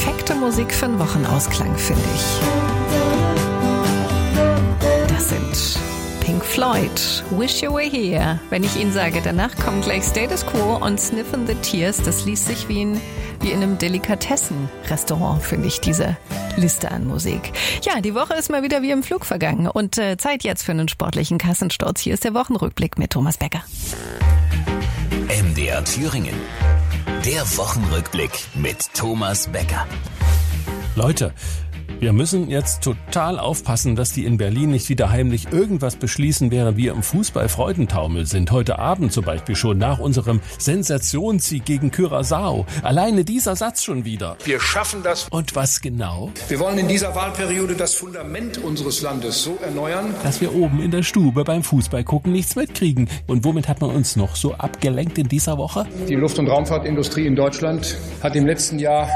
perfekte Musik für einen Wochenausklang, finde ich. Das sind Pink Floyd, Wish You Were Here. Wenn ich Ihnen sage, danach kommt gleich Status Quo und Sniffin' the Tears, das liest sich wie in einem Delikatessen-Restaurant, finde ich, diese Liste an Musik. Ja, die Woche ist mal wieder wie im Flug vergangen und Zeit jetzt für einen sportlichen Kassensturz. Hier ist der Wochenrückblick mit Thomas Becker. MDR Thüringen. Der Wochenrückblick mit Thomas Becker. Leute, wir müssen jetzt total aufpassen, dass die in Berlin nicht wieder heimlich irgendwas beschließen, während wir im Fußball-Freudentaumel sind. Heute Abend zum Beispiel schon nach unserem Sensationssieg gegen Curaçao. Alleine dieser Satz schon wieder. Wir schaffen das. Und was genau? Wir wollen in dieser Wahlperiode das Fundament unseres Landes so erneuern, dass wir oben in der Stube beim Fußballgucken nichts mitkriegen. Und womit hat man uns noch so abgelenkt in dieser Woche? Die Luft- und Raumfahrtindustrie in Deutschland hat im letzten Jahr...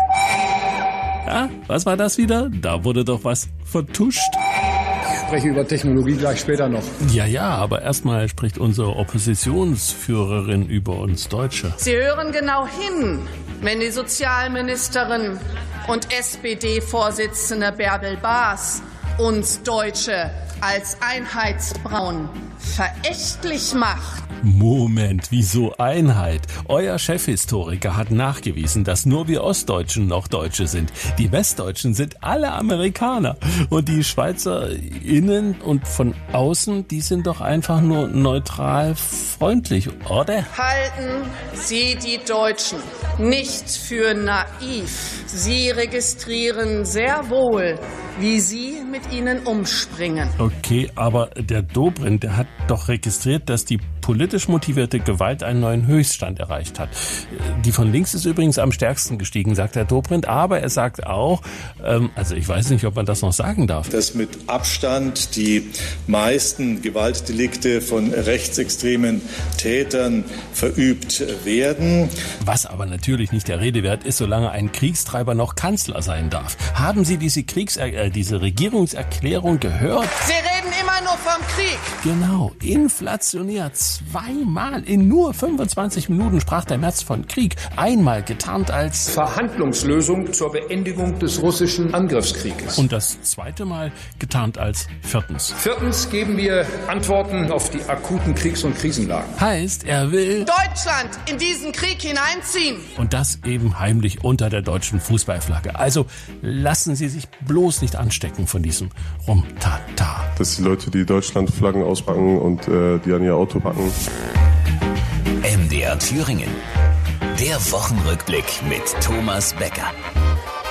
Ja, was war das wieder? Da wurde doch was vertuscht. Ich spreche über Technologie gleich später noch. Ja, aber erstmal spricht unsere Oppositionsführerin über uns Deutsche. Sie hören genau hin, wenn die Sozialministerin und SPD-Vorsitzende Bärbel Baas uns Deutsche als Einheitsbrauen verächtlich macht. Moment, wieso Einheit? Euer Chefhistoriker hat nachgewiesen, dass nur wir Ostdeutschen noch Deutsche sind. Die Westdeutschen sind alle Amerikaner. Und die Schweizer innen und von außen, die sind doch einfach nur neutral freundlich, oder? Halten Sie die Deutschen nicht für naiv. Sie registrieren sehr wohl, wie Sie mit ihnen umspringen. Okay, aber der Dobrindt, der hat doch registriert, dass die politisch motivierte Gewalt einen neuen Höchststand erreicht hat. Die von links ist übrigens am stärksten gestiegen, sagt der Dobrindt, aber er sagt auch, also ich weiß nicht, ob man das noch sagen darf, dass mit Abstand die meisten Gewaltdelikte von rechtsextremen Tätern verübt werden. Was aber natürlich nicht der Rede wert ist, solange ein Kriegstreiber noch Kanzler sein darf. Haben Sie diese Regierungserklärung gehört? Sie reden immer nur vom Krieg. Genau, inflationär. Zweimal in nur 25 Minuten sprach der Merz von Krieg. Einmal getarnt als Verhandlungslösung zur Beendigung des russischen Angriffskrieges. Und das zweite Mal getarnt als viertens. Viertens geben wir Antworten auf die akuten Kriegs- und Krisenlagen. Heißt, er will Deutschland in diesen Krieg hineinziehen. Und das eben heimlich unter der deutschen Fußballflagge. Also lassen Sie sich bloß nicht anstecken von diesem Rum-Ta-Ta. Dass die Leute, die Deutschlandflaggen auspacken und die an ihr Auto packen. MDR Thüringen. Der Wochenrückblick mit Thomas Becker.